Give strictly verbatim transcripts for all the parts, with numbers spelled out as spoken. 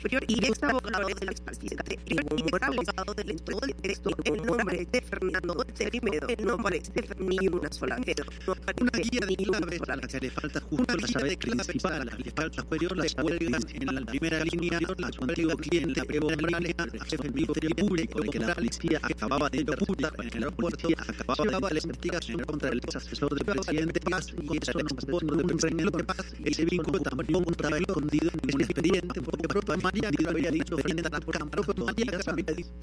y es abogado del expresidente Evo Morales, abogado del texto, el nombre de Fernando Cerimedo, el nombre de ni una sola vez. Una guía de claves a la que le falta justo la llave principal, a la que le falta superior la llave en la primera línea a su antiguo cliente Evo Morales, al jefe del Ministerio Público, de que la policía acababa de interceptar en el aeropuerto, acababa de la investigación contra el ex asesor del presidente Paz, y eso no corresponde a un renglón de Paz. Ese vínculo tampoco estaba escondido en un expediente, porque propia María que había dicho frente a la cámara, María había dicho.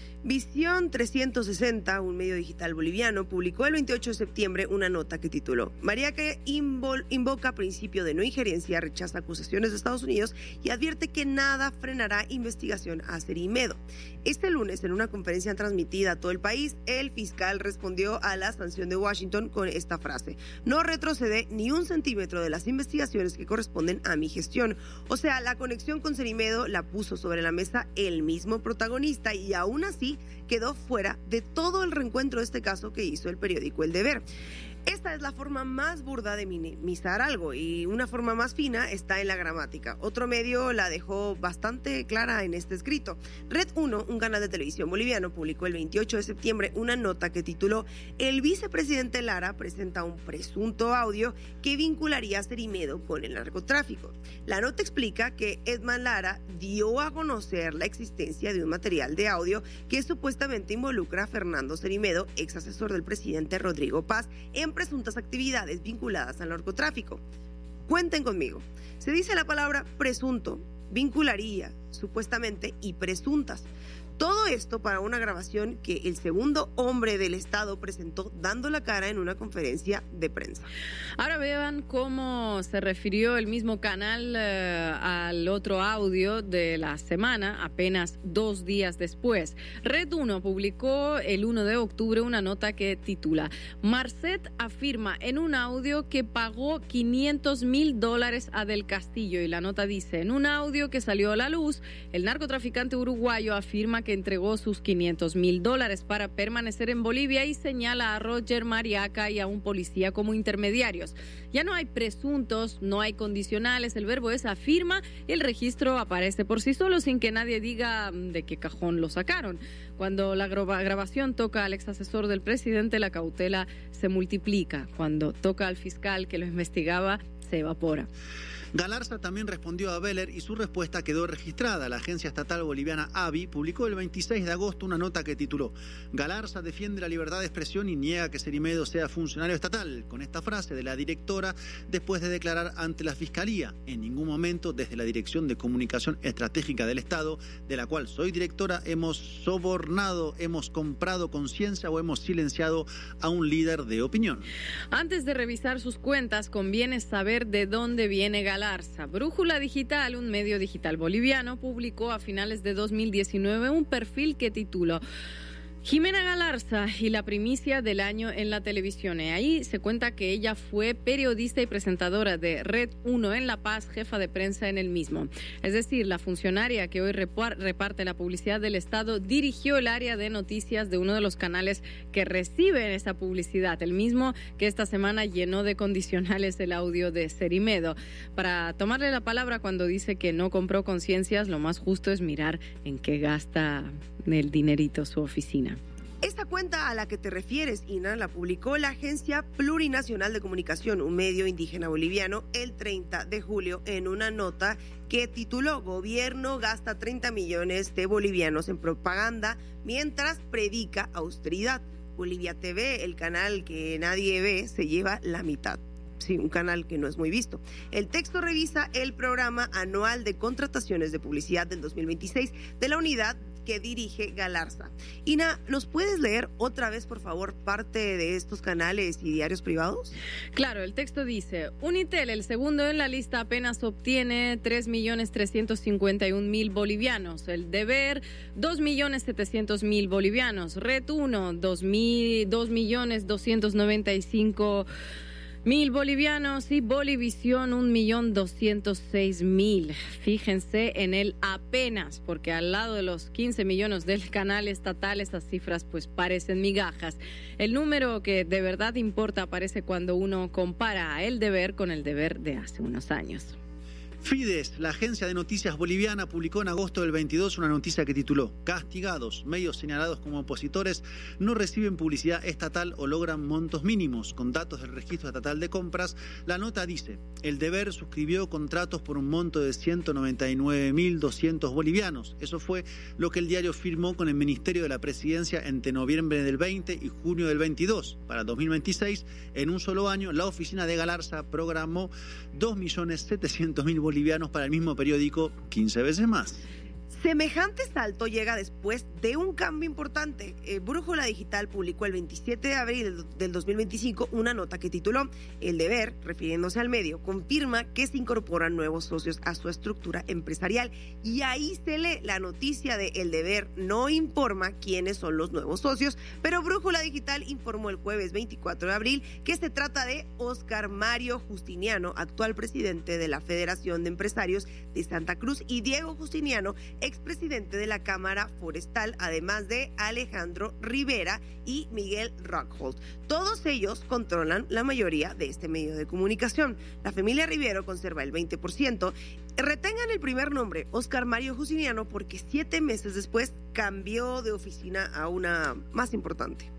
Visión trescientos sesenta, un medio digital boliviano, publicó el veintiocho de septiembre una nota que tituló Mariaque invoca principio de no injerencia, rechaza acusaciones de Estados Unidos y advierte que nada frenará investigación a Cerimedo. Este lunes, en una conferencia transmitida a todo el país, el fiscal respondió a la sanción de Washington con esta frase: no retrocede ni un centímetro de las investigaciones que corresponden a mi gestión. O sea, la conexión con Cerimedo la puso sobre la mesa el mismo protagonista y aún así quedó fuera de todo el reencuentro de este caso que hizo el periódico El Deber. Esta es la forma más burda de minimizar algo y una forma más fina está en la gramática. Otro medio la dejó bastante clara en este escrito. Red uno, un canal de televisión boliviano, publicó el veintiocho de septiembre una nota que tituló El vicepresidente Lara presenta un presunto audio que vincularía a Cerimedo con el narcotráfico. La nota explica que Edman Lara dio a conocer la existencia de un material de audio que supuestamente involucra a Fernando Cerimedo, ex asesor del presidente Rodrigo Paz, en presuntas actividades vinculadas al narcotráfico. Cuenten conmigo. Se dice la palabra presunto, vincularía, supuestamente y presuntas. Todo esto para una grabación que el segundo hombre del Estado presentó dando la cara en una conferencia de prensa. Ahora vean cómo se refirió el mismo canal eh, al otro audio de la semana, apenas dos días después. Red uno publicó el primero de octubre una nota que titula Marcet afirma en un audio que pagó quinientos mil dólares a Del Castillo, y la nota dice: en un audio que salió a la luz, el narcotraficante uruguayo afirma que entregó sus quinientos mil dólares para permanecer en Bolivia y señala a Roger Mariaca y a un policía como intermediarios. Ya no hay presuntos, no hay condicionales, el verbo es afirma y el registro aparece por sí solo sin que nadie diga de qué cajón lo sacaron. Cuando la grabación toca al ex asesor del presidente, la cautela se multiplica. Cuando toca al fiscal que lo investigaba, se evapora. Galarza también respondió a Beller y su respuesta quedó registrada. La agencia estatal boliviana A B I publicó el veintiséis de agosto una nota que tituló Galarza defiende la libertad de expresión y niega que Cerimedo sea funcionario estatal. Con esta frase de la directora, después de declarar ante la Fiscalía: en ningún momento desde la Dirección de Comunicación Estratégica del Estado, de la cual soy directora, hemos sobornado, hemos comprado conciencia o hemos silenciado a un líder de opinión. Antes de revisar sus cuentas, conviene saber de dónde viene Galarza. Brújula Digital, un medio digital boliviano, publicó a finales de dos mil diecinueve un perfil que tituló Jimena Galarza y la primicia del año en la televisión. Y ahí se cuenta que ella fue periodista y presentadora de Red uno en La Paz, jefa de prensa en el mismo. Es decir, la funcionaria que hoy reparte la publicidad del Estado dirigió el área de noticias de uno de los canales que reciben esa publicidad, el mismo que esta semana llenó de condicionales el audio de Cerimedo. Para tomarle la palabra cuando dice que no compró conciencias, lo más justo es mirar en qué gasta el dinerito su oficina. Esta cuenta a la que te refieres, Ina, la publicó la Agencia Plurinacional de Comunicación, un medio indígena boliviano, el treinta de julio, en una nota que tituló Gobierno gasta treinta millones de bolivianos en propaganda mientras predica austeridad. Bolivia T V, el canal que nadie ve, se lleva la mitad. Sí, un canal que no es muy visto. El texto revisa el programa anual de contrataciones de publicidad del dos mil veintiséis de la unidad que dirige Galarza. Ina, ¿nos puedes leer otra vez, por favor, parte de estos canales y diarios privados? Claro, el texto dice: Unitel, el segundo en la lista, apenas obtiene tres millones trescientos cincuenta y un mil bolivianos. El Deber, dos millones setecientos mil bolivianos. Red uno, dos millones doscientos noventa y cinco mil bolivianos, y Bolivisión un millón doscientos seis mil. Fíjense en el apenas, porque al lado de los quince millones del canal estatal, esas cifras pues parecen migajas. El número que de verdad importa aparece cuando uno compara a El Deber con El Deber de hace unos años. Fides, la agencia de noticias boliviana, publicó en agosto del veintidós una noticia que tituló "Castigados, medios señalados como opositores no reciben publicidad estatal o logran montos mínimos". Con datos del registro estatal de compras, la nota dice: El Deber suscribió contratos por un monto de ciento noventa y nueve mil doscientos bolivianos. Eso fue lo que el diario firmó con el Ministerio de la Presidencia entre noviembre del veinte y junio del veintidós. Para dos mil veintiséis, en un solo año, la oficina de Galarza programó dos millones setecientos mil bolivianos para el mismo periódico, quince veces más. Semejante salto llega después de un cambio importante. Eh, Brújula Digital publicó el veintisiete de abril del dos mil veinticinco una nota que tituló "El Deber", refiriéndose al medio, confirma que se incorporan nuevos socios a su estructura empresarial. Y ahí se lee la noticia de El Deber no informa quiénes son los nuevos socios, pero Brújula Digital informó el jueves veinticuatro de abril que se trata de Óscar Mario Justiniano, actual presidente de la Federación de Empresarios de Santa Cruz, y Diego Justiniano, expresidente de la Cámara Forestal, además de Alejandro Rivera y Miguel Rockhold. Todos ellos controlan la mayoría de este medio de comunicación. La familia Rivero conserva el veinte por ciento. Retengan el primer nombre, Óscar Mario Justiniano, porque siete meses después cambió de oficina a una más importante.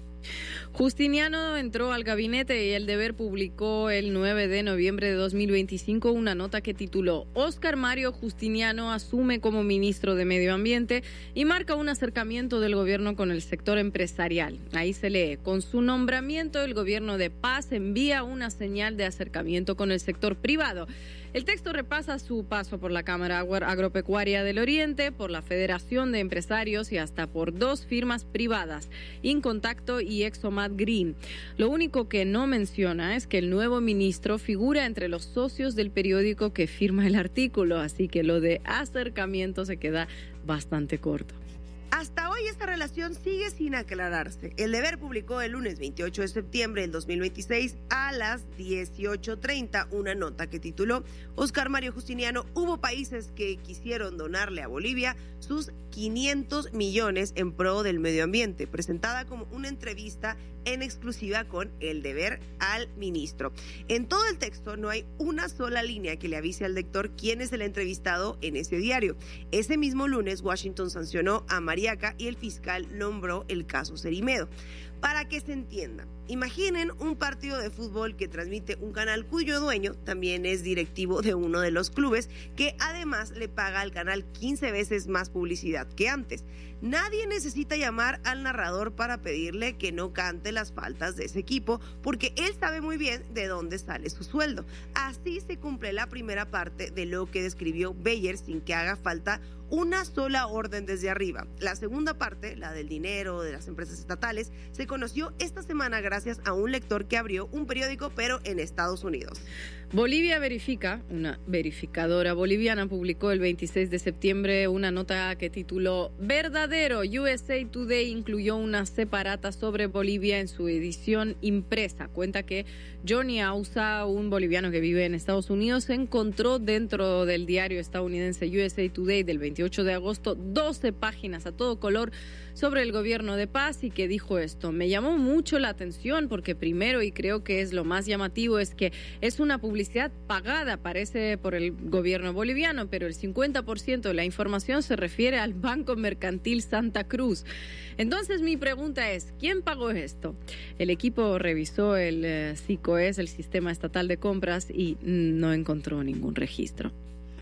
Justiniano entró al gabinete y El Deber publicó el nueve de noviembre de dos mil veinticinco una nota que tituló "Óscar Mario Justiniano asume como ministro de Medio Ambiente" y marca un acercamiento del gobierno con el sector empresarial. Ahí se lee: "Con su nombramiento, el gobierno de Paz envía una señal de acercamiento con el sector privado". El texto repasa su paso por la Cámara Agropecuaria del Oriente, por la Federación de Empresarios y hasta por dos firmas privadas, Incontacto y Exomat Green. Lo único que no menciona es que el nuevo ministro figura entre los socios del periódico que firma el artículo, así que lo de acercamiento se queda bastante corto. Hasta hoy esta relación sigue sin aclararse. El Deber publicó el lunes veintiocho de septiembre del dos mil veintiséis a las dieciocho treinta una nota que tituló "Óscar Mario Justiniano, hubo países que quisieron donarle a Bolivia sus quinientos millones en pro del medio ambiente", presentada como una entrevista en exclusiva con El Deber al ministro. En todo el texto no hay una sola línea que le avise al lector quién es el entrevistado en ese diario. Ese mismo lunes, Washington sancionó a Mariaca y el fiscal nombró el caso Cerimedo. Para que se entienda, imaginen un partido de fútbol que transmite un canal cuyo dueño también es directivo de uno de los clubes, que además le paga al canal quince veces más publicidad que antes. Nadie necesita llamar al narrador para pedirle que no cante las faltas de ese equipo, porque él sabe muy bien de dónde sale su sueldo. Así se cumple la primera parte de lo que describió Beyer sin que haga falta una sola orden desde arriba. La segunda parte, la del dinero de las empresas estatales, se conoció esta semana gracias a un lector que abrió un periódico, pero en Estados Unidos. Bolivia Verifica, una verificadora boliviana, publicó el veintiséis de septiembre una nota que tituló "Verdadero, U S A Today incluyó una separata sobre Bolivia en su edición impresa". Cuenta que Johnny Ausa, un boliviano que vive en Estados Unidos, encontró dentro del diario estadounidense U S A Today del veintiocho de agosto doce páginas a todo color sobre el gobierno de Paz, y que dijo esto: "Me llamó mucho la atención porque primero, y creo que es lo más llamativo, es que es una publicidad pagada, parece por el gobierno boliviano, pero el cincuenta por ciento de la información se refiere al Banco Mercantil Santa Cruz". Entonces mi pregunta es, ¿quién pagó esto? El equipo revisó el eh, SICOES, el Sistema Estatal de Compras, y no encontró ningún registro.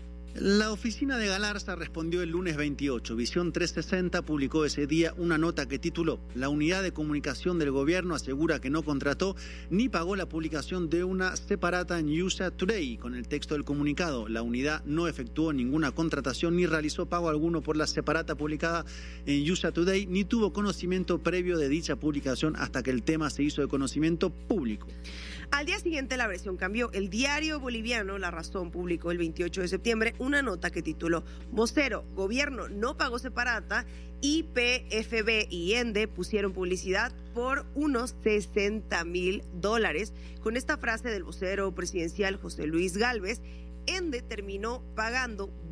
La oficina de Galarza respondió el lunes veintiocho. Visión trescientos sesenta publicó ese día una nota que tituló "La unidad de comunicación del gobierno asegura que no contrató ni pagó la publicación de una separata en U S A Today". Con el texto del comunicado: "La unidad no efectuó ninguna contratación ni realizó pago alguno por la separata publicada en U S A Today, ni tuvo conocimiento previo de dicha publicación hasta que el tema se hizo de conocimiento público". Al día siguiente la versión cambió. El diario boliviano La Razón publicó el veintiocho de septiembre una nota que tituló "Vocero, gobierno no pagó separata, Y P F B y ENDE pusieron publicidad por unos sesenta mil dólares". Con esta frase del vocero presidencial José Luis Gálvez, ENDE terminó pagando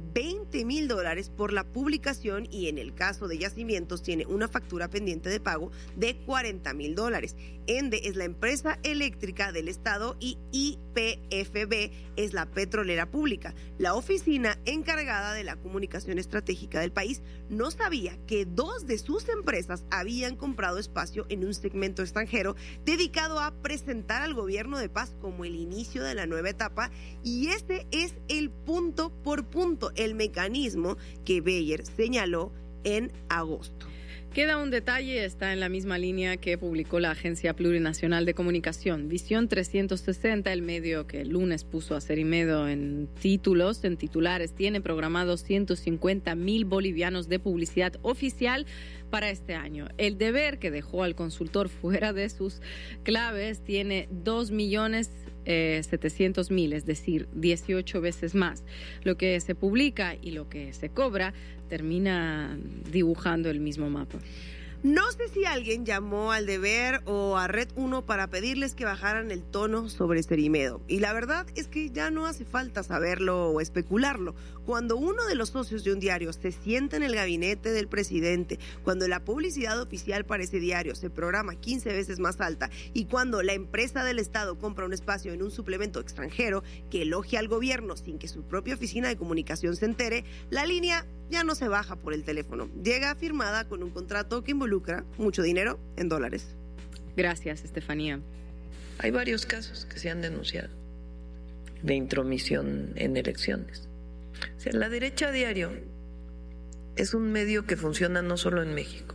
veinte mil dólares por la publicación y en el caso de Yacimientos tiene una factura pendiente de pago de cuarenta mil dólares. ENDE es la empresa eléctrica del Estado y I P F B es la petrolera pública. La oficina encargada de la comunicación estratégica del país no sabía que dos de sus empresas habían comprado espacio en un segmento extranjero dedicado a presentar al gobierno de paz como el inicio de la nueva etapa, y este es el punto por punto, el mecanismo que Beyer señaló en agosto. Queda un detalle, está en la misma línea que publicó la Agencia Plurinacional de Comunicación. Visión trescientos sesenta, el medio que el lunes puso a Cerimedo en títulos, en titulares, tiene programados ciento cincuenta mil bolivianos de publicidad oficial para este año. El Deber, que dejó al consultor fuera de sus claves, tiene dos millones setecientos mil, es decir, dieciocho veces más. Lo que se publica y lo que se cobra termina dibujando el mismo mapa. No sé si alguien llamó al Deber o a Red uno para pedirles que bajaran el tono sobre Cerimedo. Y la verdad es que ya no hace falta saberlo o especularlo. Cuando uno de los socios de un diario se sienta en el gabinete del presidente, cuando la publicidad oficial para ese diario se programa quince veces más alta y cuando la empresa del Estado compra un espacio en un suplemento extranjero que elogia al gobierno sin que su propia oficina de comunicación se entere, la línea ya no se baja por el teléfono. Llega firmada con un contrato que involucra mucho dinero en dólares. Gracias, Estefanía. Hay varios casos que se han denunciado de intromisión en elecciones. O sea, la derecha diario es un medio que funciona no solo en México,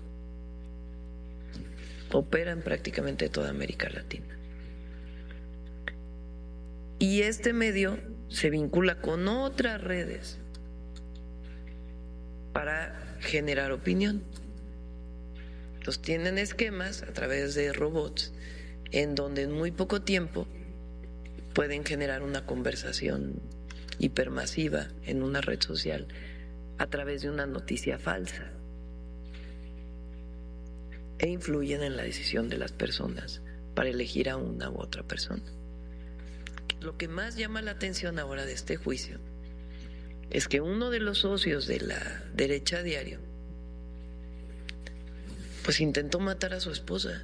opera en prácticamente toda América Latina. Y este medio se vincula con otras redes para generar opinión. Entonces tienen esquemas a través de robots en donde en muy poco tiempo pueden generar una conversación hipermasiva en una red social a través de una noticia falsa e influyen en la decisión de las personas para elegir a una u otra persona. Lo que más llama la atención ahora de este juicio es que uno de los socios de la derecha diario pues intentó matar a su esposa.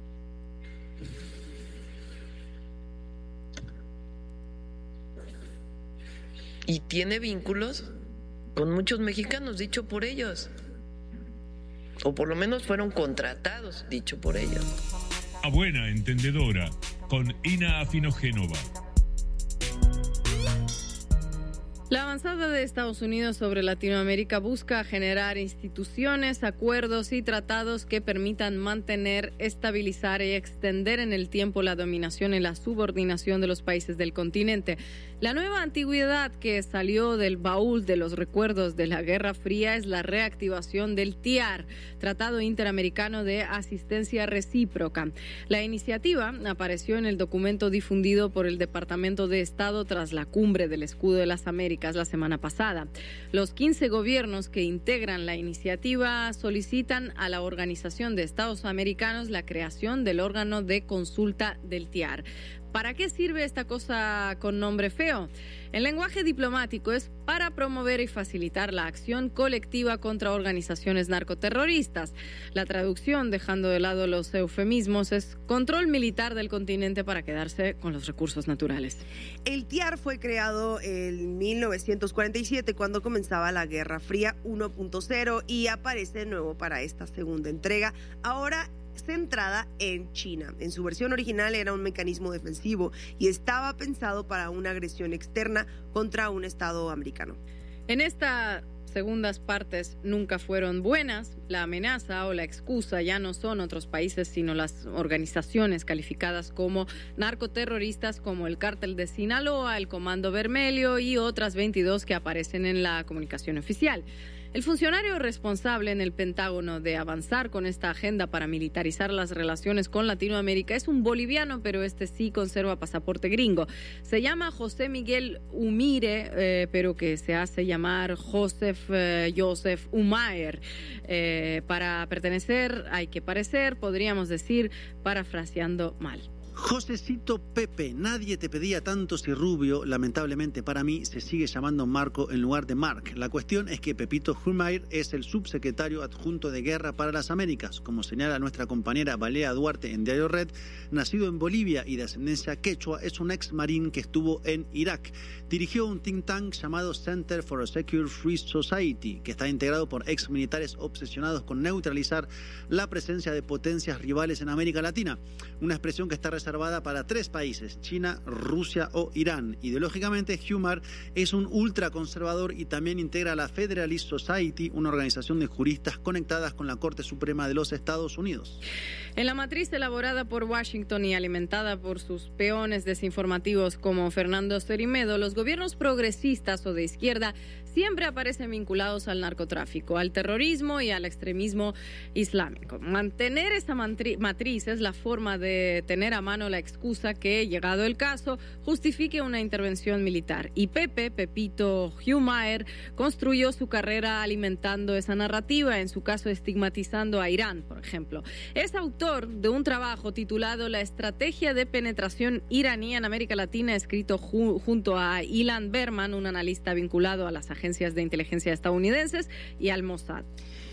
Y tiene vínculos con muchos mexicanos, dicho por ellos. O por lo menos fueron contratados, dicho por ellos. A buena entendedora, con Ina Afinogénova. La avanzada de Estados Unidos sobre Latinoamérica busca generar instituciones, acuerdos y tratados que permitan mantener, estabilizar y extender en el tiempo la dominación y la subordinación de los países del continente. La nueva antigüedad que salió del baúl de los recuerdos de la Guerra Fría es la reactivación del T I A R, Tratado Interamericano de Asistencia Recíproca. La iniciativa apareció en el documento difundido por el Departamento de Estado tras la cumbre del Escudo de las Américas la semana pasada. Los quince gobiernos que integran la iniciativa solicitan a la Organización de Estados Americanos la creación del órgano de consulta del T I A R. ¿Para qué sirve esta cosa con nombre feo? En lenguaje diplomático es para promover y facilitar la acción colectiva contra organizaciones narcoterroristas. La traducción, dejando de lado los eufemismos, es control militar del continente para quedarse con los recursos naturales. El T I A R fue creado en mil novecientos cuarenta y siete cuando comenzaba la Guerra Fría uno punto cero y aparece de nuevo para esta segunda entrega. Ahora centrada en China. En su versión original era un mecanismo defensivo y estaba pensado para una agresión externa contra un Estado americano. En estas segundas partes nunca fueron buenas. La amenaza o la excusa ya no son otros países, sino las organizaciones calificadas como narcoterroristas como el Cártel de Sinaloa, el Comando Vermelho y otras veintidós que aparecen en la comunicación oficial. El funcionario responsable en el Pentágono de avanzar con esta agenda para militarizar las relaciones con Latinoamérica es un boliviano, pero este sí conserva pasaporte gringo. Se llama José Miguel Umire, eh, pero que se hace llamar Joseph eh, Joseph Umaer. Eh, para pertenecer, hay que parecer, podríamos decir, parafraseando mal. Josecito Pepe, nadie te pedía tanto si Rubio, lamentablemente para mí, se sigue llamando Marco en lugar de Mark. La cuestión es que Pepito Hümer es el subsecretario adjunto de Guerra para las Américas. Como señala nuestra compañera Balea Duarte en Diario Red, nacido en Bolivia y de ascendencia quechua, es un ex marín que estuvo en Irak. Dirigió un think tank llamado Center for a Secure Free Society, que está integrado por ex militares obsesionados con neutralizar la presencia de potencias rivales en América Latina. Una expresión que está reservada para tres países, China, Rusia o Irán. Ideológicamente, Hümer es un ultraconservador y también integra la Federalist Society, una organización de juristas conectadas con la Corte Suprema de los Estados Unidos. En la matriz elaborada por Washington y alimentada por sus peones desinformativos como Fernando Cerimedo, los gobiernos progresistas o de izquierda siempre aparecen vinculados al narcotráfico, al terrorismo y al extremismo islámico. Mantener esa matriz es la forma de tener a mano la excusa que, llegado el caso, justifique una intervención militar. Y Pepe, Pepito Hümer, construyó su carrera alimentando esa narrativa, en su caso estigmatizando a Irán, por ejemplo. Es autor de un trabajo titulado La estrategia de penetración iraní en América Latina, escrito ju- junto a Ilan Berman, un analista vinculado a las agencias de inteligencia estadounidenses, y al Mossad.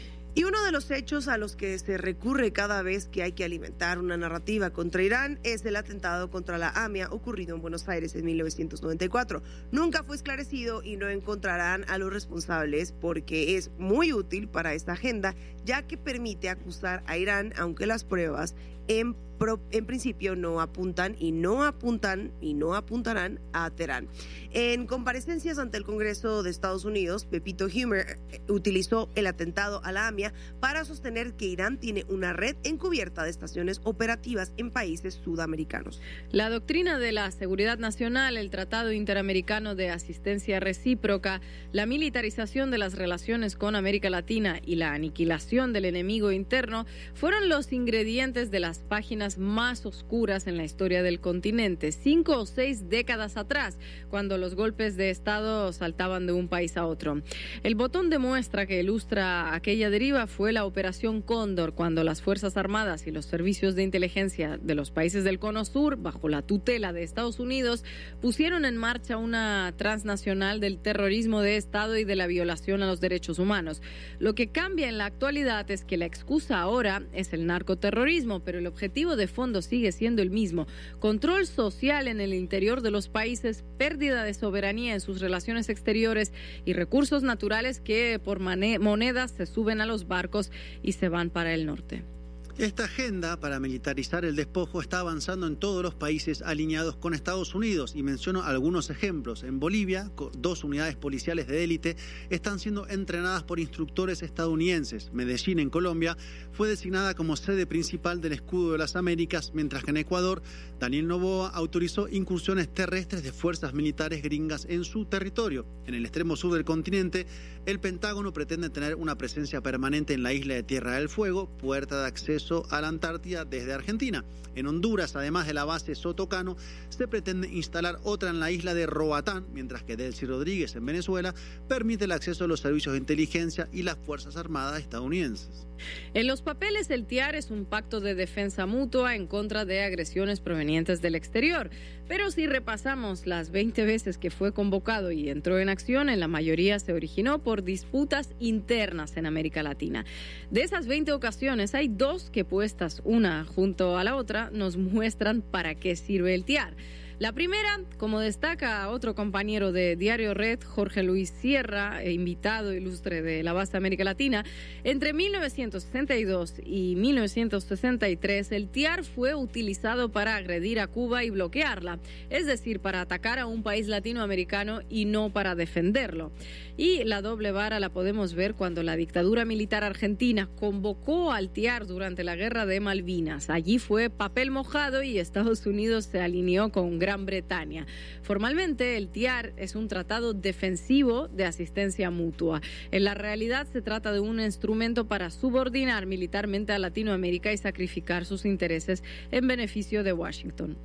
Y uno de los hechos a los que se recurre cada vez que hay que alimentar una narrativa contra Irán es el atentado contra la A M I A ocurrido en Buenos Aires en mil novecientos noventa y cuatro. Nunca fue esclarecido y no encontrarán a los responsables porque es muy útil para esta agenda, ya que permite acusar a Irán, aunque las pruebas en, pro, en principio no apuntan y no apuntan y no apuntarán a Teherán. En comparecencias ante el Congreso de Estados Unidos, Pepito Hümer utilizó el atentado a la A M I A para sostener que Irán tiene una red encubierta de estaciones operativas en países sudamericanos. La doctrina de la seguridad nacional, el Tratado Interamericano de Asistencia Recíproca, la militarización de las relaciones con América Latina y la aniquilación del enemigo interno fueron los ingredientes de las páginas más oscuras en la historia del continente, cinco o seis décadas atrás, cuando los golpes de Estado saltaban de un país a otro. El botón de muestra que ilustra aquella deriva fue la Operación Cóndor, cuando las Fuerzas Armadas y los servicios de inteligencia de los países del Cono Sur, bajo la tutela de Estados Unidos, pusieron en marcha una transnacional del terrorismo de Estado y de la violación a los derechos humanos. Lo que cambia en la actualidad es que la excusa ahora es el narcoterrorismo, pero el objetivo de fondo sigue siendo el mismo: control social en el interior de los países, pérdida de soberanía en sus relaciones exteriores y recursos naturales que por monedas se suben a los barcos y se van para el norte. Esta agenda para militarizar el despojo está avanzando en todos los países alineados con Estados Unidos, y menciono algunos ejemplos. En Bolivia, dos unidades policiales de élite están siendo entrenadas por instructores estadounidenses. Medellín, en Colombia, fue designada como sede principal del Escudo de las Américas, mientras que en Ecuador, Daniel Noboa autorizó incursiones terrestres de fuerzas militares gringas en su territorio. En el extremo sur del continente, el Pentágono pretende tener una presencia permanente en la isla de Tierra del Fuego, puerta de acceso a la Antártida desde Argentina. En Honduras, además de la base Sotocano, se pretende instalar otra en la isla de Roatán, mientras que Delcy Rodríguez, en Venezuela, permite el acceso a los servicios de inteligencia y las Fuerzas Armadas estadounidenses. En los papeles, el T I A R es un pacto de defensa mutua en contra de agresiones provenientes del exterior. Pero si repasamos las veinte veces que fue convocado y entró en acción, en la mayoría se originó por disputas internas en América Latina. De esas veinte ocasiones, hay dos que puestas una junto a la otra nos muestran para qué sirve el T I A R. La primera, como destaca otro compañero de Diario Red, Jorge Luis Sierra, invitado ilustre de la vasta América Latina, entre mil novecientos sesenta y dos y mil novecientos sesenta y tres el T I A R fue utilizado para agredir a Cuba y bloquearla, es decir, para atacar a un país latinoamericano y no para defenderlo. Y la doble vara la podemos ver cuando la dictadura militar argentina convocó al T I A R durante la Guerra de Malvinas. Allí fue papel mojado y Estados Unidos se alineó con Gran Bretaña. Formalmente, el T I A R es un tratado defensivo de asistencia mutua. En la realidad, se trata de un instrumento para subordinar militarmente a Latinoamérica y sacrificar sus intereses en beneficio de Washington.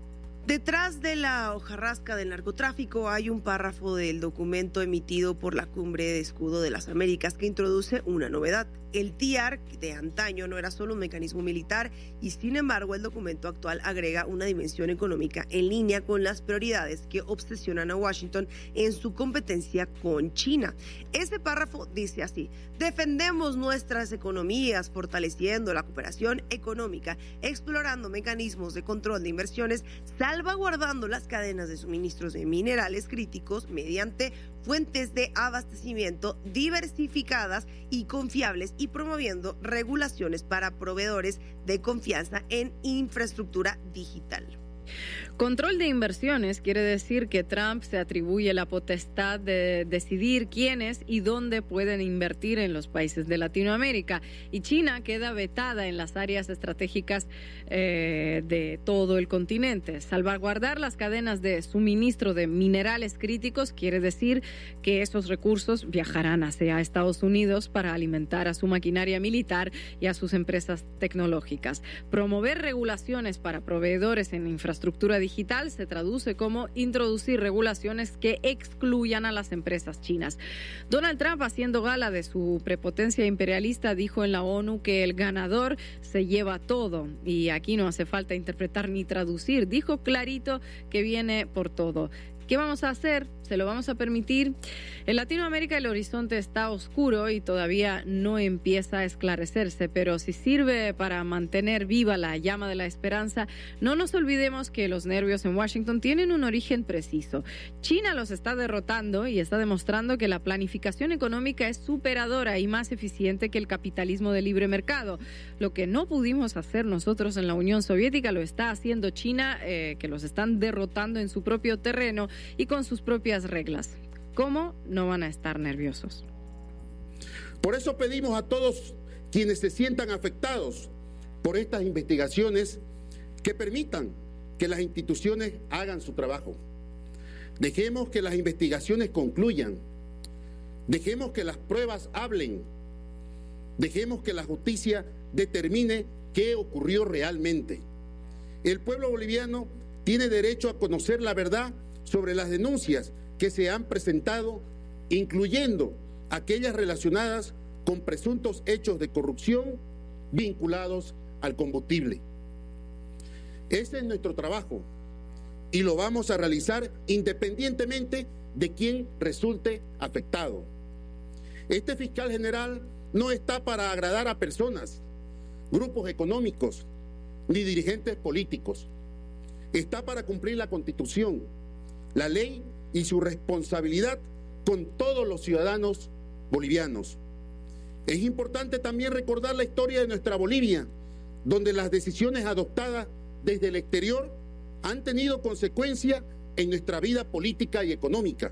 Detrás de la hojarasca del narcotráfico hay un párrafo del documento emitido por la Cumbre de Escudo de las Américas que introduce una novedad. El T I A R de antaño no era solo un mecanismo militar y sin embargo el documento actual agrega una dimensión económica en línea con las prioridades que obsesionan a Washington en su competencia con China. Ese párrafo dice así: defendemos nuestras economías fortaleciendo la cooperación económica, explorando mecanismos de control de inversiones, salvaguardando las cadenas de suministros de minerales críticos mediante fuentes de abastecimiento diversificadas y confiables y promoviendo regulaciones para proveedores de confianza en infraestructura digital. Control de inversiones quiere decir que Trump se atribuye la potestad de decidir quiénes y dónde pueden invertir en los países de Latinoamérica, y China queda vetada en las áreas estratégicas eh, de todo el continente. Salvaguardar las cadenas de suministro de minerales críticos quiere decir que esos recursos viajarán hacia Estados Unidos para alimentar a su maquinaria militar y a sus empresas tecnológicas. Promover regulaciones para proveedores en infraestructura digital se traduce como introducir regulaciones que excluyan a las empresas chinas. Donald Trump, haciendo gala de su prepotencia imperialista, dijo en la ONU que el ganador se lleva todo, y aquí no hace falta interpretar ni traducir. Dijo clarito que viene por todo. ¿Qué vamos a hacer? ¿Se lo vamos a permitir? En Latinoamérica el horizonte está oscuro y todavía no empieza a esclarecerse, pero si sirve para mantener viva la llama de la esperanza, no nos olvidemos que los nervios en Washington tienen un origen preciso. China los está derrotando y está demostrando que la planificación económica es superadora y más eficiente que el capitalismo de libre mercado. Lo que no pudimos hacer nosotros en la Unión Soviética lo está haciendo China, eh, que los están derrotando en su propio terreno y con sus propias reglas. ¿Cómo no van a estar nerviosos? Por eso pedimos a todos quienes se sientan afectados por estas investigaciones que permitan que las instituciones hagan su trabajo. Dejemos que las investigaciones concluyan. Dejemos que las pruebas hablen. Dejemos que la justicia determine qué ocurrió realmente. El pueblo boliviano tiene derecho a conocer la verdad sobre las denuncias que se han presentado, incluyendo aquellas relacionadas con presuntos hechos de corrupción vinculados al combustible. Ese es nuestro trabajo y lo vamos a realizar independientemente de quién resulte afectado. Este fiscal general no está para agradar a personas, grupos económicos ni dirigentes políticos. Está para cumplir la Constitución, la ley y su responsabilidad con todos los ciudadanos bolivianos. Es importante también recordar la historia de nuestra Bolivia, donde las decisiones adoptadas desde el exterior han tenido consecuencia en nuestra vida política y económica.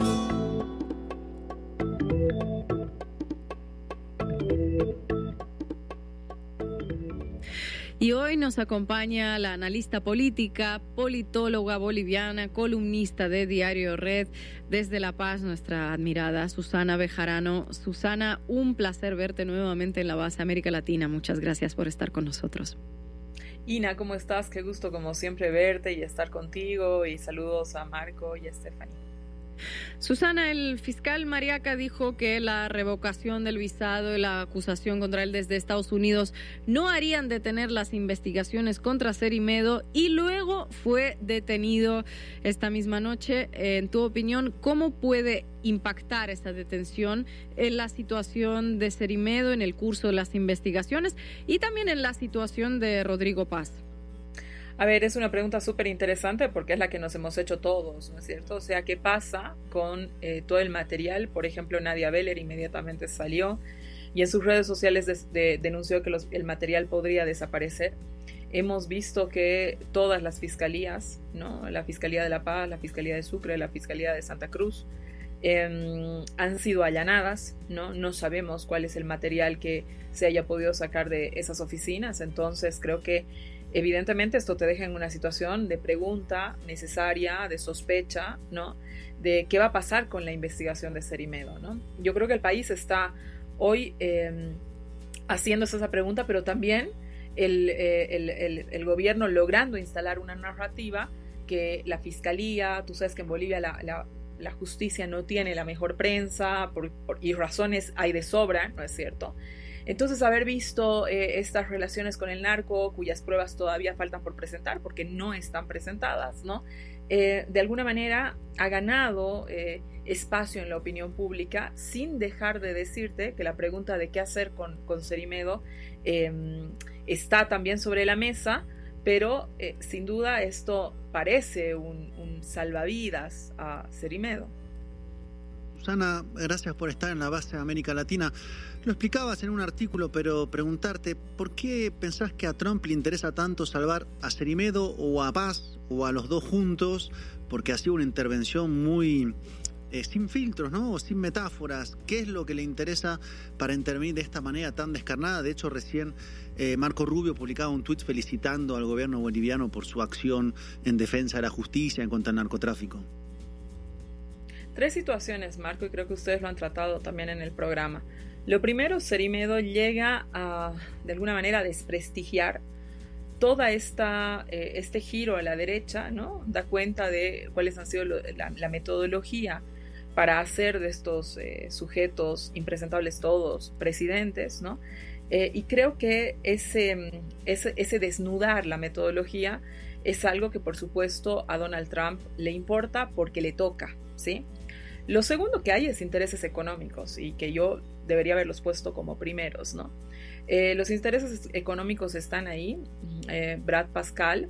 Y hoy nos acompaña la analista política, politóloga boliviana, columnista de Diario Red desde La Paz, nuestra admirada Susana Bejarano. Susana, un placer verte nuevamente en la base América Latina. Muchas gracias por estar con nosotros. Ina, ¿cómo estás? Qué gusto como siempre verte y estar contigo, y saludos a Marco y a Stephanie. Susana, el fiscal Mariaca dijo que la revocación del visado y la acusación contra él desde Estados Unidos no harían detener las investigaciones contra Cerimedo, y luego fue detenido esta misma noche. En tu opinión, ¿cómo puede impactar esta detención en la situación de Cerimedo, en el curso de las investigaciones y también en la situación de Rodrigo Paz? A ver, es una pregunta súper interesante porque es la que nos hemos hecho todos, ¿no es cierto? O sea, ¿qué pasa con eh, todo el material? Por ejemplo, Nadia Beller inmediatamente salió y en sus redes sociales de, de, denunció que los, el material podría desaparecer. Hemos visto que todas las fiscalías, ¿no? La Fiscalía de La Paz, la Fiscalía de Sucre, la Fiscalía de Santa Cruz, eh, han sido allanadas, ¿no? No sabemos cuál es el material que se haya podido sacar de esas oficinas. Entonces creo que evidentemente esto te deja en una situación de pregunta necesaria, de sospecha, ¿no? De qué va a pasar con la investigación de Cerimedo, ¿no? Yo creo que el país está hoy eh, haciéndose esa pregunta, pero también el, eh, el, el, el gobierno logrando instalar una narrativa que la fiscalía, tú sabes que en Bolivia la, la, la justicia no tiene la mejor prensa por, por, y razones hay de sobra, ¿no es cierto? Entonces, haber visto eh, estas relaciones con el narco, cuyas pruebas todavía faltan por presentar, porque no están presentadas, ¿no? Eh, de alguna manera ha ganado eh, espacio en la opinión pública, sin dejar de decirte que la pregunta de qué hacer con, con Cerimedo eh, está también sobre la mesa, pero eh, sin duda esto parece un, un salvavidas a Cerimedo. Susana, gracias por estar en la base de América Latina. Lo explicabas en un artículo, pero preguntarte, ¿por qué pensás que a Trump le interesa tanto salvar a Cerimedo o a Paz o a los dos juntos? Porque ha sido una intervención muy eh, sin filtros, ¿no? O sin metáforas. ¿Qué es lo que le interesa para intervenir de esta manera tan descarnada? De hecho, recién eh, Marco Rubio publicaba un tuit felicitando al gobierno boliviano por su acción en defensa de la justicia en contra del narcotráfico. Tres situaciones, Marco, y creo que ustedes lo han tratado también en el programa. Lo primero, Cerimedo llega a, de alguna manera, a desprestigiar toda esta eh, este giro a la derecha, ¿no? Da cuenta de cuáles han sido lo, la, la metodología para hacer de estos eh, sujetos impresentables todos presidentes, ¿no? Eh, y creo que ese, ese, ese desnudar la metodología es algo que, por supuesto, a Donald Trump le importa porque le toca, ¿sí? Lo segundo que hay es intereses económicos, y que yo debería haberlos puesto como primeros, ¿no? Eh, los intereses económicos están ahí. Eh, Brad Parscale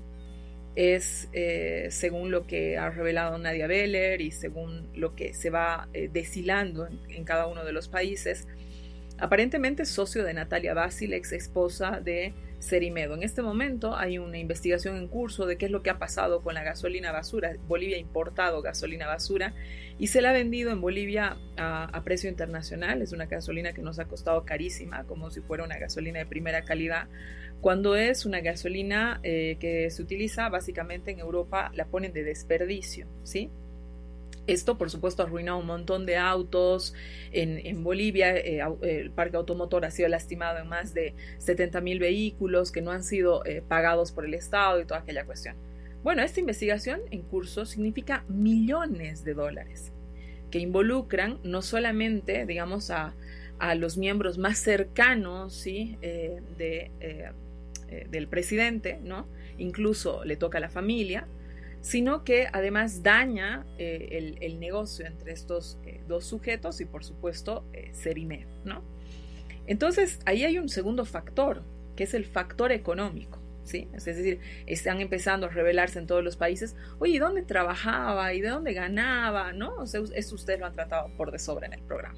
es, eh, según lo que ha revelado Nadia Beller y según lo que se va eh, deshilando en, en cada uno de los países, aparentemente socio de Natalia Basil, ex esposa de Cerimedo. En este momento hay una investigación en curso de qué es lo que ha pasado con la gasolina basura. Bolivia ha importado gasolina basura y se la ha vendido en Bolivia a, a precio internacional. Es una gasolina que nos ha costado carísima, como si fuera una gasolina de primera calidad, cuando es una gasolina eh, que se utiliza básicamente en Europa, la ponen de desperdicio, ¿sí? Esto, por supuesto, ha arruinado un montón de autos en, en Bolivia. Eh, el parque automotor ha sido lastimado en más de setenta mil vehículos que no han sido eh, pagados por el Estado y toda aquella cuestión. Bueno, esta investigación en curso significa millones de dólares que involucran no solamente, digamos, a, a los miembros más cercanos, ¿sí? eh, de, eh, eh, del presidente, ¿no? Incluso le toca a la familia, sino que además daña eh, el, el negocio entre estos eh, dos sujetos y, por supuesto, eh, Cerimedo, ¿no? Entonces, ahí hay un segundo factor, que es el factor económico, ¿sí? Es decir, están empezando a revelarse en todos los países, oye, ¿dónde trabajaba y de dónde ganaba? ¿No? O sea, eso ustedes lo han tratado por de sobra en el programa.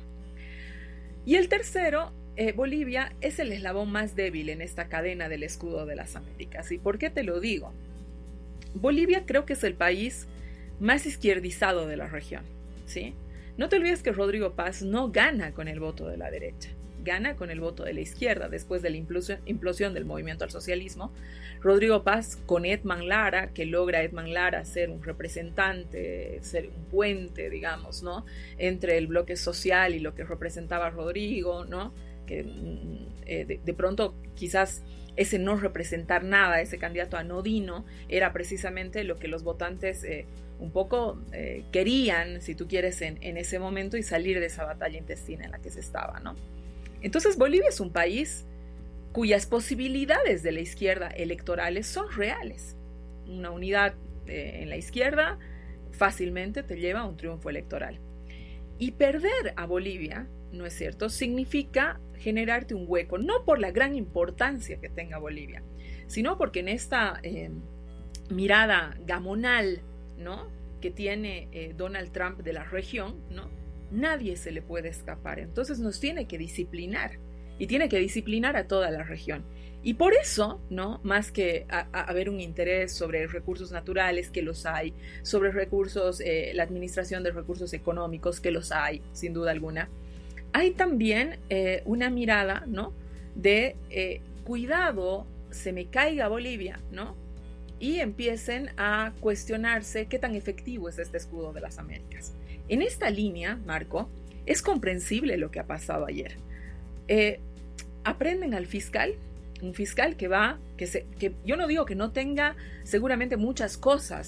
Y el tercero, eh, Bolivia es el eslabón más débil en esta cadena del escudo de las Américas. ¿Y por qué te lo digo? Bolivia creo que es el país más izquierdizado de la región, ¿sí? No te olvides que Rodrigo Paz no gana con el voto de la derecha, gana con el voto de la izquierda después de la implosión, implosión del movimiento al socialismo. Rodrigo Paz con Edman Lara, que logra Edman Lara ser un representante, ser un puente, digamos, ¿no? Entre el bloque social y lo que representaba Rodrigo, ¿no? Que eh, de, de pronto quizás ese no representar nada, ese candidato anodino, era precisamente lo que los votantes eh, un poco eh, querían, si tú quieres, en, en ese momento, y salir de esa batalla intestina en la que se estaba, ¿no? Entonces Bolivia es un país cuyas posibilidades de la izquierda electorales son reales. Una unidad eh, en la izquierda fácilmente te lleva a un triunfo electoral. Y perder a Bolivia, ¿no es cierto?, significa generarte un hueco, no por la gran importancia que tenga Bolivia, sino porque en esta eh, mirada gamonal, ¿no?, que tiene eh, Donald Trump de la región, ¿no?, nadie se le puede escapar. Entonces nos tiene que disciplinar, y tiene que disciplinar a toda la región. Y por eso, ¿no?, más que a, a haber un interés sobre recursos naturales, que los hay, sobre recursos, eh, la administración de recursos económicos, que los hay, sin duda alguna, hay también eh, una mirada, ¿no?, de eh, cuidado, se me caiga Bolivia, ¿no?, y empiecen a cuestionarse qué tan efectivo es este escudo de las Américas. En esta línea, Marco, es comprensible lo que ha pasado ayer. Eh, aprenden al fiscal, un fiscal que va, que, se, que yo no digo que no tenga seguramente muchas cosas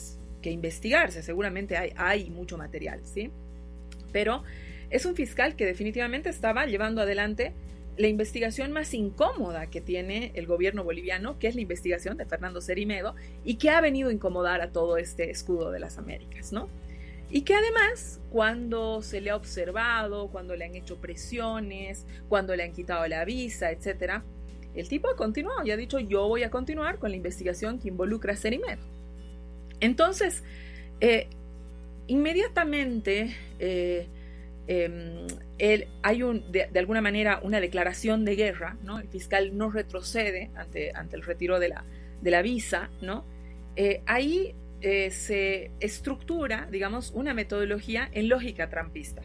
que investigarse, seguramente hay, hay mucho material, ¿sí? Pero es un fiscal que definitivamente estaba llevando adelante la investigación más incómoda que tiene el gobierno boliviano, que es la investigación de Fernando Cerimedo, y que ha venido a incomodar a todo este escudo de las Américas, ¿no? Y que además, cuando se le ha observado, cuando le han hecho presiones, cuando le han quitado la visa, etcétera, el tipo ha continuado y ha dicho: yo voy a continuar con la investigación que involucra a Cerimedo. Entonces, eh, inmediatamente eh, eh, él, hay un, de, de alguna manera una declaración de guerra, ¿no? El fiscal no retrocede ante, ante el retiro de la, de la visa, ¿no? Eh, ahí eh, se estructura, digamos, una metodología en lógica trampista.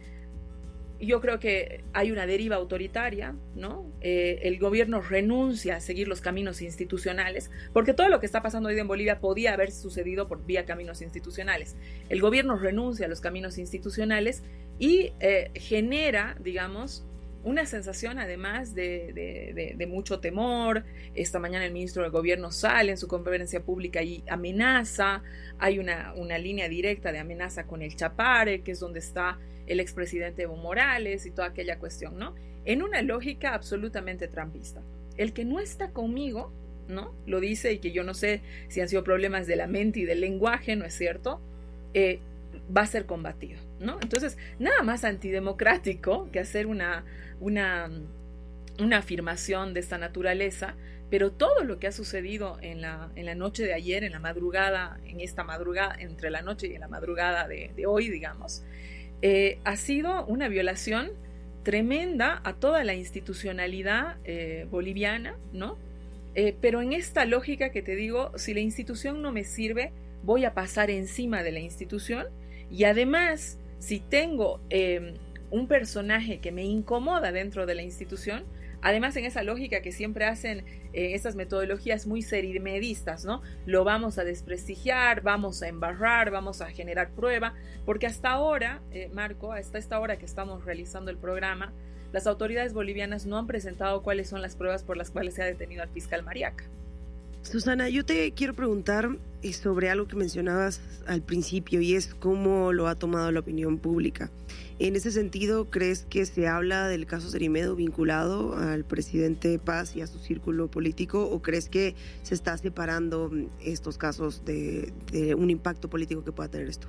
Yo creo que hay una deriva autoritaria, ¿no? Eh, el gobierno renuncia a seguir los caminos institucionales, porque todo lo que está pasando hoy en Bolivia podía haber sucedido por vía caminos institucionales. El gobierno renuncia a los caminos institucionales y eh, genera, digamos, una sensación además de, de, de, de mucho temor. Esta mañana el ministro del gobierno sale en su conferencia pública y amenaza. Hay una, una línea directa de amenaza con el Chapare, que es donde está el expresidente Evo Morales y toda aquella cuestión, ¿no? En una lógica absolutamente trampista. El que no está conmigo, ¿no? Lo dice, y que yo no sé si han sido problemas de la mente y del lenguaje, ¿no es cierto? Eh, va a ser combatido, ¿no? Entonces, nada más antidemocrático que hacer una, una, una afirmación de esta naturaleza, pero todo lo que ha sucedido en la, en la noche de ayer, en la madrugada, en esta madrugada, entre la noche y la madrugada de, de hoy, digamos, Eh, ha sido una violación tremenda a toda la institucionalidad eh, boliviana, ¿no? Eh, pero en esta lógica que te digo, si la institución no me sirve, voy a pasar encima de la institución, y además, si tengo eh, un personaje que me incomoda dentro de la institución, además en esa lógica que siempre hacen eh, estas metodologías muy cerimedistas, ¿no? Lo vamos a desprestigiar, vamos a embarrar, vamos a generar prueba, porque hasta ahora, eh, Marco, hasta esta hora que estamos realizando el programa, las autoridades bolivianas no han presentado cuáles son las pruebas por las cuales se ha detenido al fiscal Mariaca. Susana, yo te quiero preguntar sobre algo que mencionabas al principio, y es cómo lo ha tomado la opinión pública. En ese sentido, ¿crees que se habla del caso Cerimedo vinculado al presidente Paz y a su círculo político, o crees que se está separando estos casos de, de un impacto político que pueda tener esto?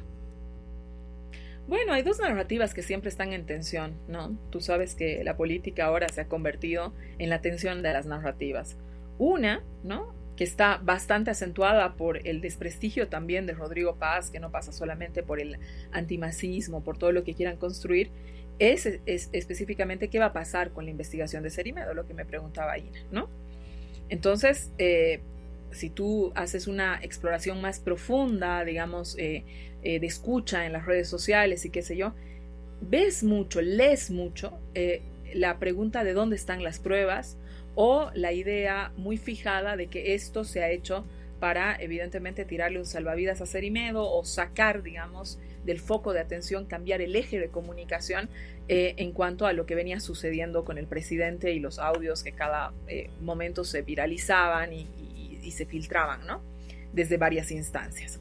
Bueno, hay dos narrativas que siempre están en tensión, ¿no? Tú sabes que la política ahora se ha convertido en la tensión de las narrativas. Una, ¿no?, que está bastante acentuada por el desprestigio también de Rodrigo Paz, que no pasa solamente por el antimacismo, por todo lo que quieran construir, es, es específicamente qué va a pasar con la investigación de Cerimedo, lo que me preguntaba Ina, ¿no? Entonces, eh, si tú haces una exploración más profunda, digamos, eh, eh, de escucha en las redes sociales y qué sé yo, ves mucho, lees mucho eh, la pregunta de dónde están las pruebas, o la idea muy fijada de que esto se ha hecho para evidentemente tirarle un salvavidas a Cerimedo, o sacar, digamos, del foco de atención, cambiar el eje de comunicación eh, en cuanto a lo que venía sucediendo con el presidente y los audios que cada eh, momento se viralizaban y, y, y se filtraban, ¿no?, desde varias instancias.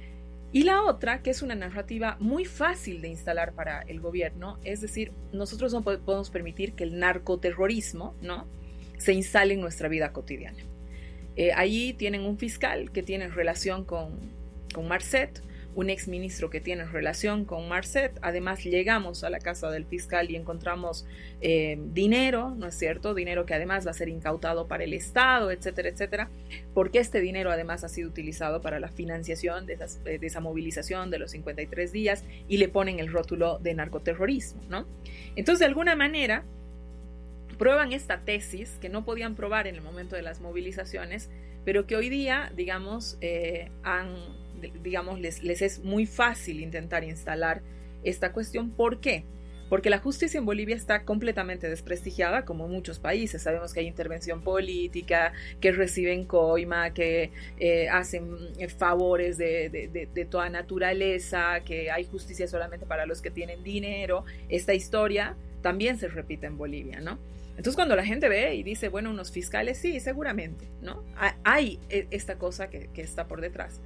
Y la otra, que es una narrativa muy fácil de instalar para el gobierno, es decir, nosotros no podemos permitir que el narcoterrorismo, ¿no?, se instale en nuestra vida cotidiana. Eh, allí tienen un fiscal que tiene relación con, con Marcet, un exministro que tiene relación con Marcet. Además, llegamos a la casa del fiscal y encontramos eh, dinero, ¿no es cierto? Dinero que además va a ser incautado para el Estado, etcétera, etcétera, porque este dinero además ha sido utilizado para la financiación de, esas, de esa movilización de los cincuenta y tres días, y le ponen el rótulo de narcoterrorismo, ¿no? Entonces, de alguna manera, prueban esta tesis que no podían probar en el momento de las movilizaciones, pero que hoy día, digamos, eh, han, digamos les, les es muy fácil intentar instalar esta cuestión. ¿Por qué? Porque la justicia en Bolivia está completamente desprestigiada, como en muchos países. Sabemos que hay intervención política, que reciben coima, que eh, hacen favores de, de, de, de toda naturaleza, que hay justicia solamente para los que tienen dinero. Esta historia también se repite en Bolivia, ¿no? Entonces, cuando la gente ve y dice, bueno, unos fiscales, sí, seguramente, ¿no? Hay esta cosa que, que está por detrás.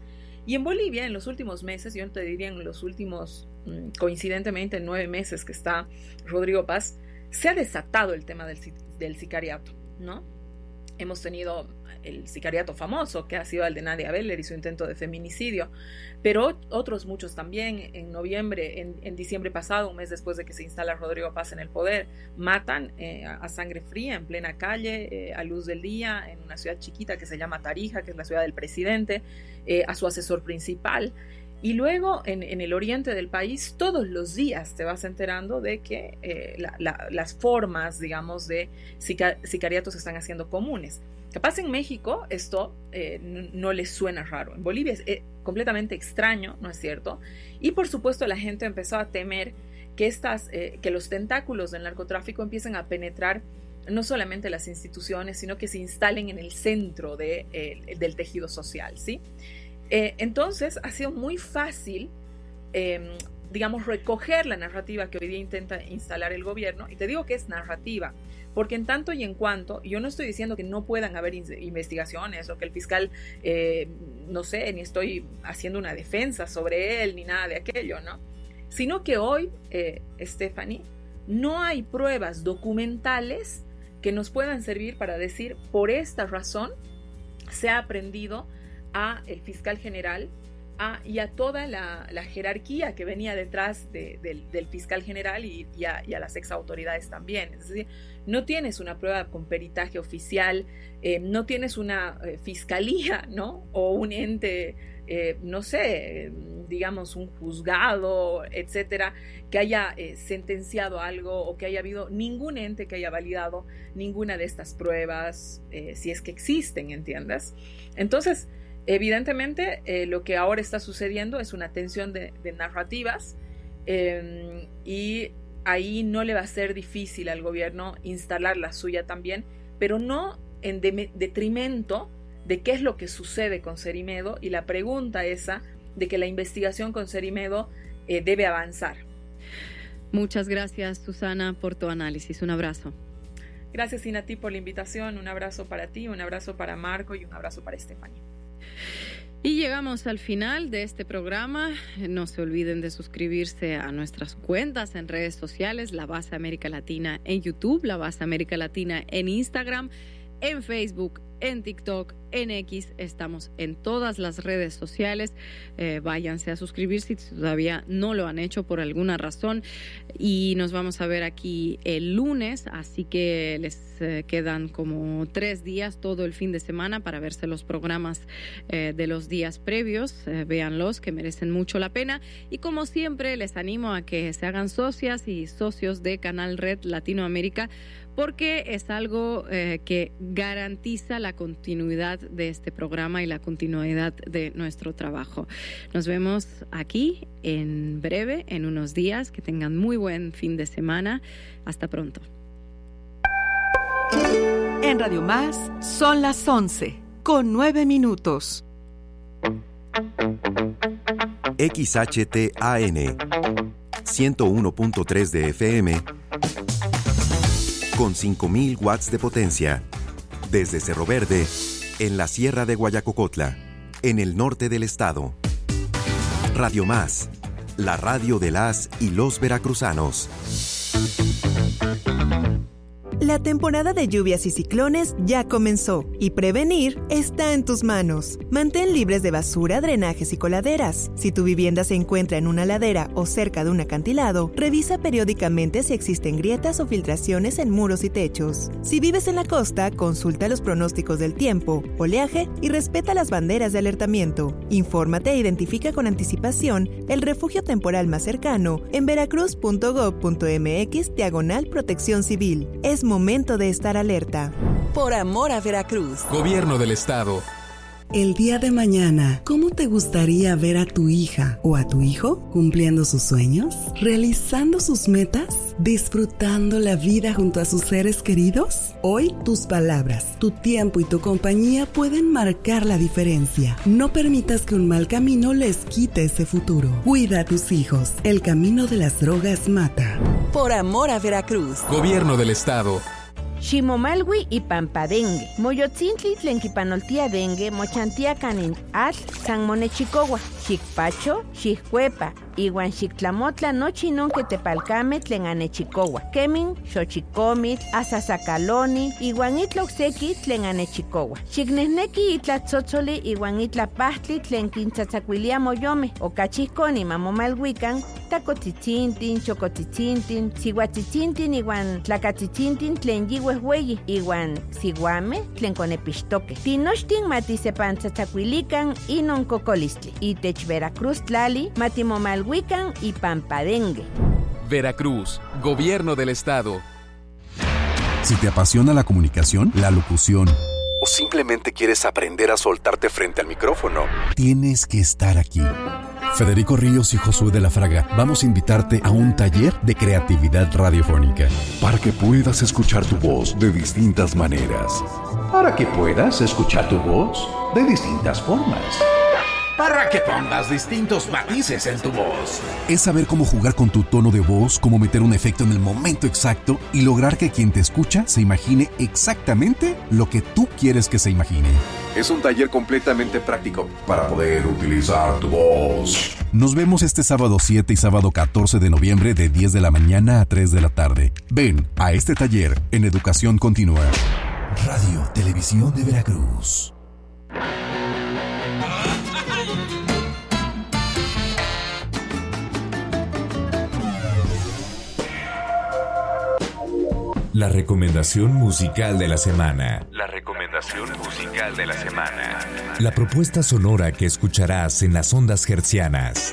Y en Bolivia, en los últimos meses, yo te diría en los últimos, coincidentemente, nueve meses que está Rodrigo Paz, se ha desatado el tema del, del sicariato, ¿no? Hemos tenido el sicariato famoso, que ha sido el de Nadia Beller y su intento de feminicidio, pero otros muchos también. En noviembre, en, en diciembre pasado, un mes después de que se instala Rodrigo Paz en el poder, matan eh, a sangre fría, en plena calle, eh, a luz del día, en una ciudad chiquita que se llama Tarija, que es la ciudad del presidente, eh, a su asesor principal. Y luego en, en el oriente del país, todos los días te vas enterando de que eh, la, la, las formas, digamos, de sica, sicariato se están haciendo comunes. Capaz en México esto eh, no, no les suena raro. En Bolivia es eh, completamente extraño, ¿no es cierto? Y por supuesto la gente empezó a temer que, estas, eh, que los tentáculos del narcotráfico empiecen a penetrar no solamente las instituciones, sino que se instalen en el centro de, eh, del tejido social, ¿sí? Eh, entonces ha sido muy fácil, eh, digamos, recoger la narrativa que hoy día intenta instalar el gobierno, y te digo que es narrativa, porque en tanto y en cuanto, yo no estoy diciendo que no puedan haber in- investigaciones o que el fiscal, eh, no sé, ni estoy haciendo una defensa sobre él ni nada de aquello, ¿no? Sino que hoy, eh, Stephanie, no hay pruebas documentales que nos puedan servir para decir, por esta razón se ha aprendido a el fiscal general a, y a toda la, la jerarquía que venía detrás de, de, del fiscal general y, y, a, y a las ex autoridades también. Es decir, no tienes una prueba con peritaje oficial, eh, no tienes una eh, fiscalía, ¿no? O un ente, eh, no sé, digamos un juzgado, etcétera, que haya eh, sentenciado algo, o que haya habido ningún ente que haya validado ninguna de estas pruebas, eh, si es que existen, ¿entiendes? Entonces, evidentemente, eh, lo que ahora está sucediendo es una tensión de, de narrativas, eh, y ahí no le va a ser difícil al gobierno instalar la suya también, pero no en de, detrimento de qué es lo que sucede con Cerimedo y la pregunta esa de que la investigación con Cerimedo eh, debe avanzar. Muchas gracias, Susana, por tu análisis. Un abrazo. Gracias, Inati, por la invitación. Un abrazo para ti, un abrazo para Marco y un abrazo para Stephanie. Y llegamos al final de este programa. No se olviden de suscribirse a nuestras cuentas en redes sociales, La Base América Latina en YouTube, La Base América Latina en Instagram, en Facebook, en TikTok, en X. Estamos en todas las redes sociales. Eh, váyanse a suscribir si todavía no lo han hecho por alguna razón. Y nos vamos a ver aquí el lunes, así que les eh, quedan como tres días, todo el fin de semana, para verse los programas eh, de los días previos. Eh, véanlos, que merecen mucho la pena. Y como siempre, les animo a que se hagan socias y socios de Canal Red Latinoamérica, porque es algo eh, que garantiza la continuidad de este programa y la continuidad de nuestro trabajo. Nos vemos aquí en breve, en unos días. Que tengan muy buen fin de semana. Hasta pronto. En Radio Más son las once, con nueve minutos. X H T A N ciento uno punto tres de F M con cinco mil watts de potencia, desde Cerro Verde, en la Sierra de Guayacocotla, en el norte del estado. Radio Más, la radio de las y los veracruzanos. La temporada de lluvias y ciclones ya comenzó y prevenir está en tus manos. Mantén libres de basura, drenajes y coladeras. Si tu vivienda se encuentra en una ladera o cerca de un acantilado, revisa periódicamente si existen grietas o filtraciones en muros y techos. Si vives en la costa, consulta los pronósticos del tiempo, oleaje y respeta las banderas de alertamiento. Infórmate e identifica con anticipación el refugio temporal más cercano en veracruz punto gob punto mx diagonal protección civil. Es momento de estar alerta. Por amor a Veracruz. Gobierno del Estado. El día de mañana, ¿cómo te gustaría ver a tu hija o a tu hijo cumpliendo sus sueños, realizando sus metas, disfrutando la vida junto a sus seres queridos? Hoy, tus palabras, tu tiempo y tu compañía pueden marcar la diferencia. No permitas que un mal camino les quite ese futuro. Cuida a tus hijos. El camino de las drogas mata. Por amor a Veracruz. Gobierno del Estado. Ximomalwi y Pampadengue. Moyotzintli tlen kipanoltia dengue, mochantia canin al San Monechicowa. Xicpacho, xiccuepa, iwan xictlamotla nochi non que tepalcame tlen anechicowa. Kemin, xochicomitl, asasacaloni, iwan itloxeki tlen anechicowa. Xicnehneki itlatzotzoli iwan itlapahtli tlen kintzatzacuilia moyome. Okachihkoni mamomalhuican, tacotitzintin, chocotitzintin, sihuatitzintin iwan tlacatitzintin tlen yihuehueyi, iwan siguame tlen conepixtoque. Tinochtin matisepantzatzacuilican inon cocolistli. Itech Veracruz tlali, matimomalhuican y Pampadengue. Veracruz, Gobierno del Estado. Si te apasiona la comunicación, la locución, o simplemente quieres aprender a soltarte frente al micrófono, tienes que estar aquí. Federico Ríos y Josué de la Fraga, vamos a invitarte a un taller de creatividad radiofónica. Para que puedas escuchar tu voz de distintas maneras. Para que puedas escuchar tu voz de distintas formas. Para que pongas distintos matices en tu voz. Es saber cómo jugar con tu tono de voz, cómo meter un efecto en el momento exacto y lograr que quien te escucha se imagine exactamente lo que tú quieres que se imagine. Es un taller completamente práctico para poder utilizar tu voz. Nos vemos este sábado siete y sábado catorce de noviembre de diez de la mañana a tres de la tarde. Ven a este taller en Educación Continua. Radio Televisión de Veracruz. La recomendación musical de la semana. La recomendación musical de la semana. La propuesta sonora que escucharás en las ondas hertzianas.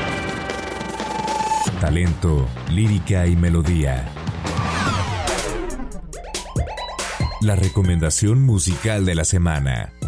Talento, lírica y melodía. La recomendación musical de la semana.